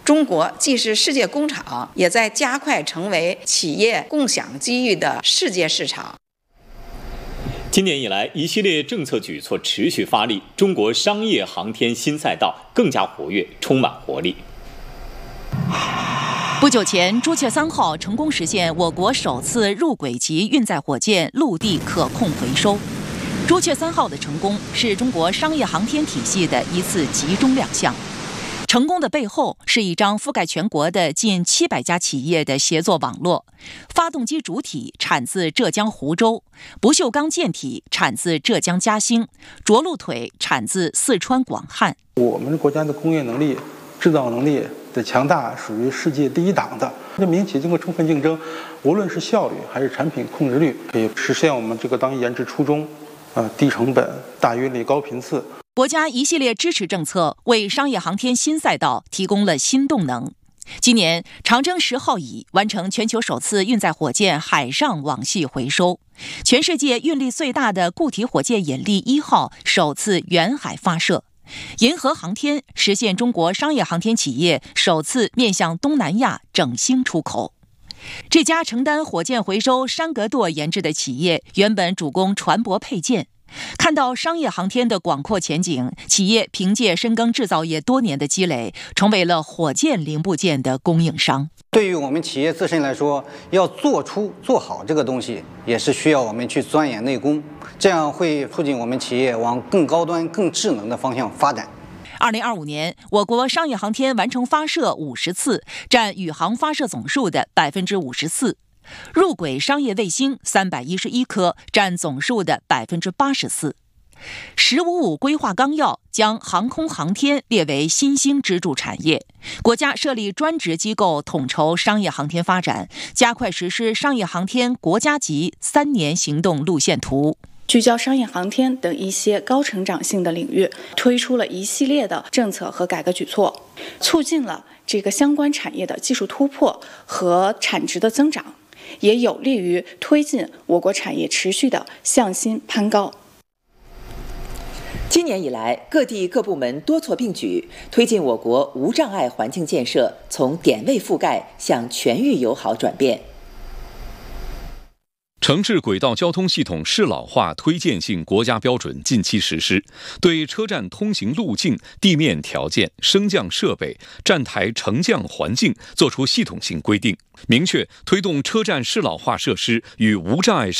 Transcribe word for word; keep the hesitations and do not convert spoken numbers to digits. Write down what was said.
中国既是世界工厂，也在加快成为企业共享机遇的世界市场。 今年以来，一系列政策举措持续发力，中国商业航天新赛道更加活跃，充满活力。 不久前，朱雀三号成功实现我国首次入轨级运载火箭陆地可控回收。朱雀三号的成功是中国商业航天体系的一次集中亮相。成功的背后是一张覆盖全国的近七百家企业的协作网络。发动机主体产自浙江湖州，不锈钢舰体产自浙江嘉兴，着陆腿产自四川广汉。 我们国家的工业能力、制造能力的强大属于世界第一档的。这民营企业经过充分竞争，无论是效率还是产品控制率，可以实现我们这个当研制初衷，呃，低成本、大运力、高频次。 国家一系列支持政策为商业航天新赛道提供了新动能。今年，长征十号乙完成全球首次运载火箭海上网系回收，全世界运力最大的固体火箭引力一号首次远海发射。银河航天实现中国商业航天企业首次面向东南亚整星出口。这家承担火箭回收山格垛研制的企业，原本主攻船舶配件。看到商业航天的广阔前景，企业凭借深耕制造业多年的积累，成为了火箭零部件的供应商。 对于我们企业自身来说，要做出做好这个东西，也是需要我们去钻研内功，这样会促进我们企业往更高端、更智能的方向发展。 二零二五年，我国商业航天完成发射五十次，占宇航发射总数的百分之五十四。入轨商业卫星三百一十一颗，占总数的百分之八十四。十五五规划纲要将航空航天列为新兴支柱产业，国家设立专职机构统筹商业航天发展，加快实施商业航天国家级三年行动路线图。 聚焦商业航天等一些高成长性的领域，推出了一系列的政策和改革举措，促进了这个相关产业的技术突破和产值的增长，也有利于推进我国产业持续的向心攀高。 今年以来，各地各部门多措并举，推进我国无障碍环境建设从点位覆盖向全域友好转变。 城市轨道交通系统适老化推荐性国家标准近期实施，对车站通行路径、地面条件、升降设备、站台乘降环境作出系统性规定，明确推动车站适老化设施与无障碍